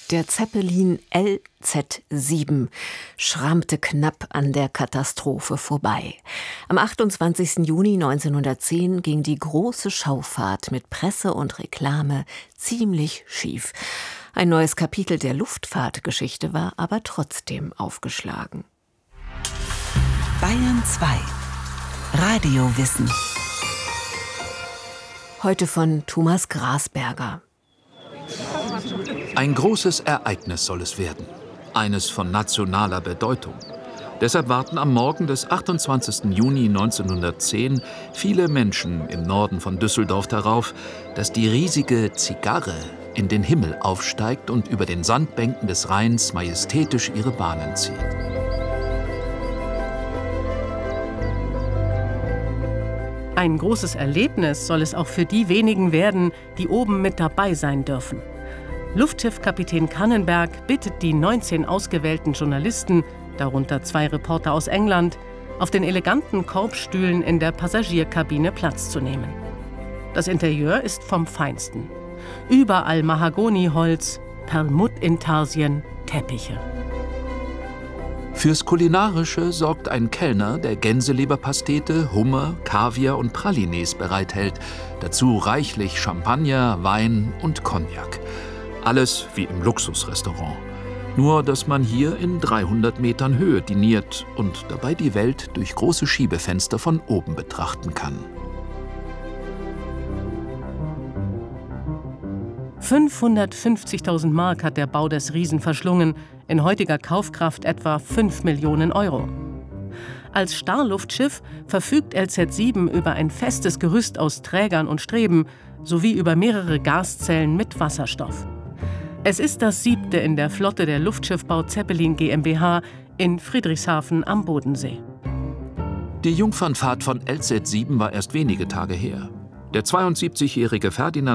Der Zeppelin LZ-7 schrammte knapp an der Katastrophe vorbei. Am 28. Juni 1910 ging die große Schaufahrt mit Presse und Reklame ziemlich schief. Ein neues Kapitel der Luftfahrtgeschichte war aber trotzdem aufgeschlagen. Bayern 2 Radiowissen. Heute von Thomas Grasberger. Ein großes Ereignis soll es werden. Eines von nationaler Bedeutung. Deshalb warten am Morgen des 28. Juni 1910 viele Menschen im Norden von Düsseldorf darauf, dass die riesige Zigarre in den Himmel aufsteigt und über den Sandbänken des Rheins majestätisch ihre Bahnen zieht. Ein großes Erlebnis soll es auch für die wenigen werden, die oben mit dabei sein dürfen. Luftschiffkapitän Kannenberg bittet die 19 ausgewählten Journalisten, darunter 2 Reporter aus England, auf den eleganten Korbstühlen in der Passagierkabine Platz zu nehmen. Das Interieur ist vom Feinsten. Überall Mahagoniholz, Perlmuttintarsien, Teppiche. Fürs Kulinarische sorgt ein Kellner, der Gänseleberpastete, Hummer, Kaviar und Pralines bereithält. Dazu reichlich Champagner, Wein und Cognac. Alles wie im Luxusrestaurant. Nur, dass man hier in 300 Metern Höhe diniert und dabei die Welt durch große Schiebefenster von oben betrachten kann. 550.000 Mark hat der Bau des Riesen verschlungen, in heutiger Kaufkraft etwa 5 Millionen Euro. Als Starluftschiff verfügt LZ-7 über ein festes Gerüst aus Trägern und Streben sowie über mehrere Gaszellen mit Wasserstoff. Es ist das 7. in der Flotte der Luftschiffbau Zeppelin GmbH in Friedrichshafen am Bodensee. Die Jungfernfahrt von LZ-7 war erst wenige Tage her. Der 72-jährige Ferdinand